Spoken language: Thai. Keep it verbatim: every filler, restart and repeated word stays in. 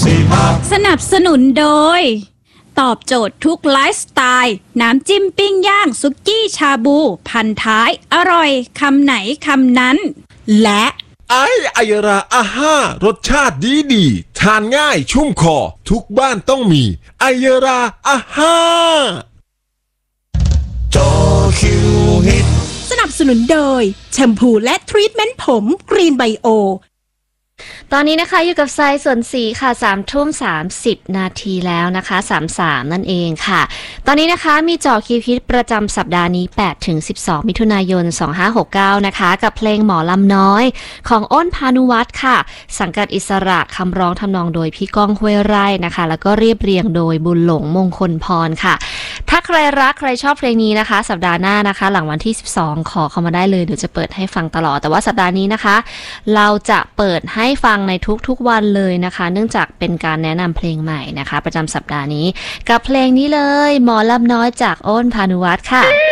สนับสนุนโดยตอบโจทย์ทุกไลฟ์สไตล์น้ำจิ้มปิ้งย่างซุกี้ชาบูพันท้ายอร่อยคำไหนคำนั้นและไอไอยราอาห้ารสชาติดีดีทานง่ายชุ่มคอทุกบ้านต้องมีไอยราอาห้าจอคิวฮิตสนับสนุนโดยแชมพูและทรีทเมนต์ผมกรีนไบโอตอนนี้นะคะอยู่กับไซส่วนสีค่ะสามทุ่มสามสิบนาทีแล้วนะคะสามสามนั่นเองค่ะตอนนี้นะคะมีเจาะคิวฮิตประจำสัปดาห์นี้แปดถึงสิบสองมิถุนายนสองห้าหกเก้านะคะกับเพลงหมอลำน้อยของอ้นพานุวัฒน์ค่ะสังกัดอิสระคำร้องทำนองโดยพี่ก้องห้วยไร่นะคะแล้วก็เรียบเรียงโดยบุญหลงมงคลพรค่ะถ้าใครรักใครชอบเพลงนี้นะคะสัปดาห์หน้านะคะหลังวันที่สิบสองขอเข้ามาได้เลยเดี๋ยวจะเปิดให้ฟังตลอดแต่ว่าสัปดาห์นี้นะคะเราจะเปิดให้ฟังในทุกๆวันเลยนะคะเนื่องจากเป็นการแนะนำเพลงใหม่นะคะประจำสัปดาห์นี้กับเพลงนี้เลยหมอลำน้อยจากอ้นพานุวัฒน์ค่ะ